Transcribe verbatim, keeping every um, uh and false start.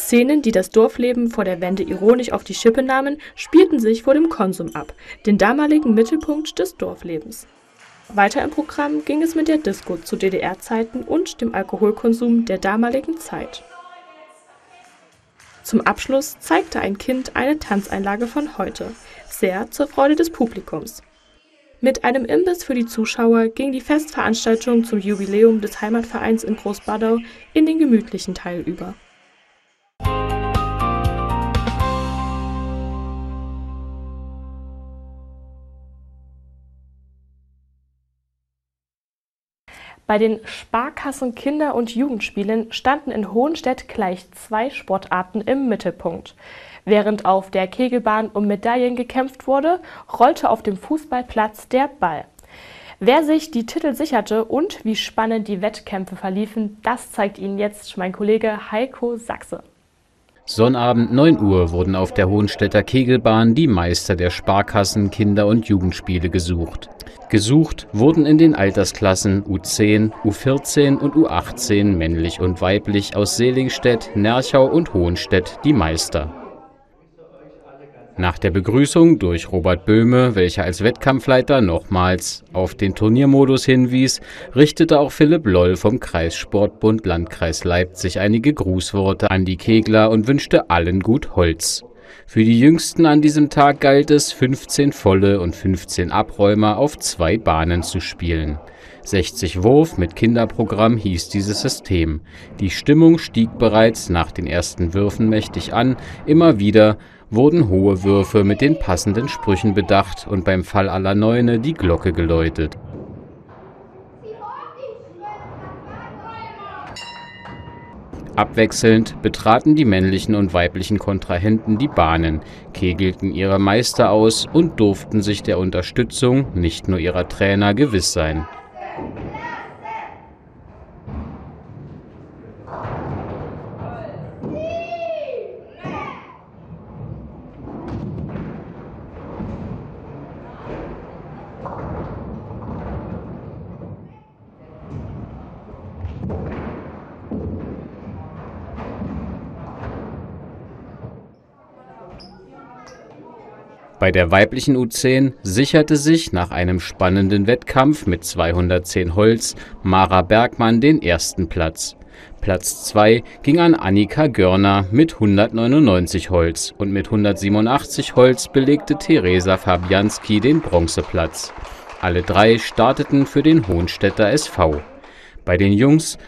Szenen, die das Dorfleben vor der Wende ironisch auf die Schippe nahmen, spielten sich vor dem Konsum ab, dem damaligen Mittelpunkt des Dorflebens. Weiter im Programm ging es mit der Disco zu D D R-Zeiten und dem Alkoholkonsum der damaligen Zeit. Zum Abschluss zeigte ein Kind eine Tanzeinlage von heute, sehr zur Freude des Publikums. Mit einem Imbiss für die Zuschauer ging die Festveranstaltung zum Jubiläum des Heimatvereins in Großbadau in den gemütlichen Teil über. Bei den Sparkassen Kinder- und Jugendspielen standen in Hohenstedt gleich zwei Sportarten im Mittelpunkt. Während auf der Kegelbahn um Medaillen gekämpft wurde, rollte auf dem Fußballplatz der Ball. Wer sich die Titel sicherte und wie spannend die Wettkämpfe verliefen, das zeigt Ihnen jetzt mein Kollege Heiko Sachse. Sonnabend neun Uhr wurden auf der Hohenstädter Kegelbahn die Meister der Sparkassen Kinder- und Jugendspiele gesucht. Gesucht wurden in den Altersklassen U zehn, U vierzehn und U achtzehn männlich und weiblich aus Selingstedt, Nerchau und Hohenstedt die Meister. Nach der Begrüßung durch Robert Böhme, welcher als Wettkampfleiter nochmals auf den Turniermodus hinwies, richtete auch Philipp Loll vom Kreissportbund Landkreis Leipzig einige Grußworte an die Kegler und wünschte allen gut Holz. Für die Jüngsten an diesem Tag galt es, fünfzehn volle und fünfzehn Abräumer auf zwei Bahnen zu spielen. sechzig Wurf mit Kinderprogramm hieß dieses System. Die Stimmung stieg bereits nach den ersten Würfen mächtig an, immer wieder wurden hohe Würfe mit den passenden Sprüchen bedacht und beim Fall aller Neune die Glocke geläutet. Abwechselnd betraten die männlichen und weiblichen Kontrahenten die Bahnen, kegelten ihre Meister aus und durften sich der Unterstützung nicht nur ihrer Trainer gewiss sein. Bei der weiblichen U zehn sicherte sich nach einem spannenden Wettkampf mit zweihundertzehn Holz Mara Bergmann den ersten Platz. Platz zwei ging an Annika Görner mit hundertneunundneunzig Holz und mit hundertsiebenundachtzig Holz belegte Theresa Fabianski den Bronzeplatz. Alle drei starteten für den Hohenstädter S V. Bei den Jungs